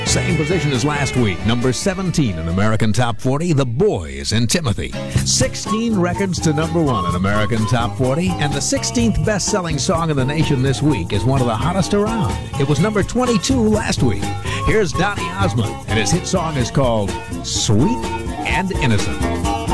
Same position as last week. Number 17 in American Top 40, The Boys and Timothy. 16 records to number 1 in American Top 40, and the 16th best-selling song in the nation this week is one of the hottest around. It was number 22 last week. Here's Donny Osmond, and his hit song is called Sweet and Innocent.